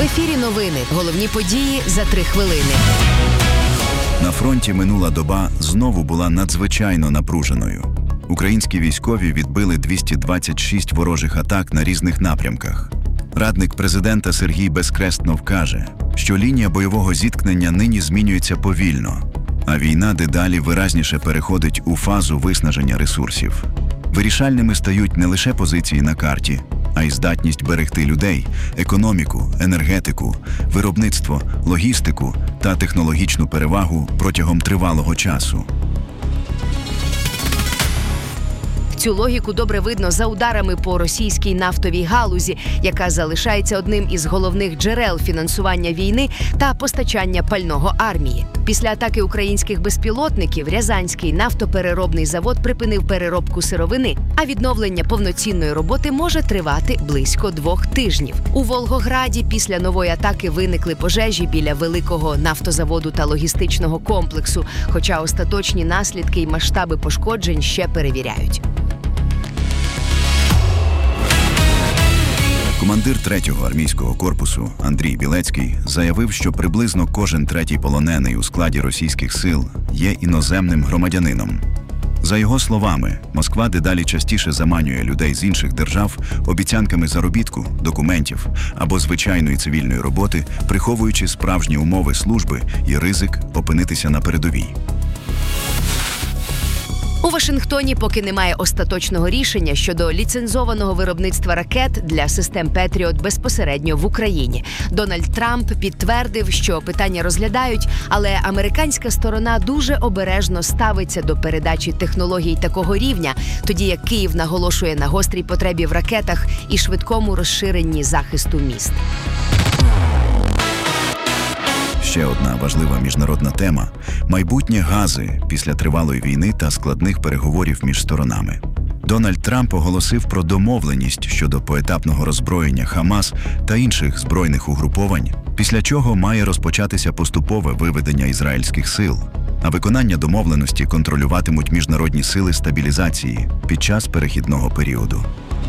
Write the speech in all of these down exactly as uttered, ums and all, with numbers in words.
В ефірі новини. Головні події за три хвилини. На фронті минула доба знову була надзвичайно напруженою. Українські військові відбили двісті двадцять шість ворожих атак на різних напрямках. Радник президента Сергій Безкреснов каже, що лінія бойового зіткнення нині змінюється повільно, а війна дедалі виразніше переходить у фазу виснаження ресурсів. Вирішальними стають не лише позиції на карті, а й здатність берегти людей, економіку, енергетику, виробництво, логістику та технологічну перевагу протягом тривалого часу. Цю логіку добре видно за ударами по російській нафтовій галузі, яка залишається одним із головних джерел фінансування війни та постачання пального армії. Після атаки українських безпілотників Рязанський нафтопереробний завод припинив переробку сировини, а відновлення повноцінної роботи може тривати близько двох тижнів. У Волгограді після нової атаки виникли пожежі біля великого нафтозаводу та логістичного комплексу, хоча остаточні наслідки і масштаби пошкоджень ще перевіряють. Командир третього армійського корпусу Андрій Білецький заявив, що приблизно кожен третій полонений у складі російських сил є іноземним громадянином. За його словами, Москва дедалі частіше заманює людей з інших держав обіцянками заробітку, документів або звичайної цивільної роботи, приховуючи справжні умови служби і ризик опинитися на передовій. У Вашингтоні поки немає остаточного рішення щодо ліцензованого виробництва ракет для систем Петріот безпосередньо в Україні. Дональд Трамп підтвердив, що питання розглядають, але американська сторона дуже обережно ставиться до передачі технологій такого рівня, тоді як Київ наголошує на гострій потребі в ракетах і швидкому розширенні захисту міст. Ще одна важлива міжнародна тема – майбутнє Гази після тривалої війни та складних переговорів між сторонами. Дональд Трамп оголосив про домовленість щодо поетапного роззброєння Хамас та інших збройних угруповань, після чого має розпочатися поступове виведення ізраїльських сил, а виконання домовленості контролюватимуть міжнародні сили стабілізації під час перехідного періоду.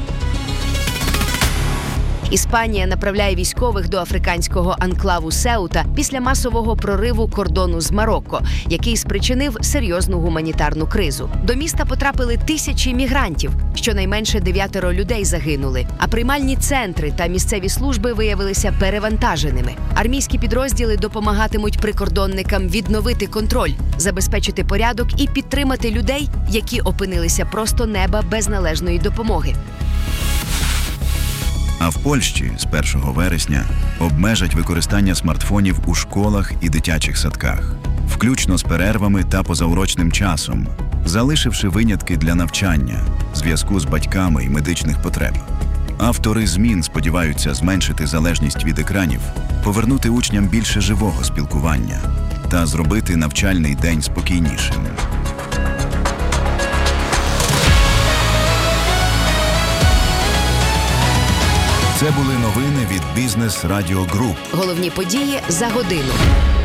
Іспанія направляє військових до африканського анклаву Сеута після масового прориву кордону з Марокко, який спричинив серйозну гуманітарну кризу. До міста потрапили тисячі мігрантів, щонайменше дев'ятеро людей загинули, а приймальні центри та місцеві служби виявилися перевантаженими. Армійські підрозділи допомагатимуть прикордонникам відновити контроль, забезпечити порядок і підтримати людей, які опинилися просто неба без належної допомоги. А в Польщі з першого вересня обмежать використання смартфонів у школах і дитячих садках, включно з перервами та позаурочним часом, залишивши винятки для навчання, зв'язку з батьками і медичних потреб. Автори змін сподіваються зменшити залежність від екранів, повернути учням більше живого спілкування та зробити навчальний день спокійнішим. Це були новини від Бізнес Радіо Груп. Головні події за годину.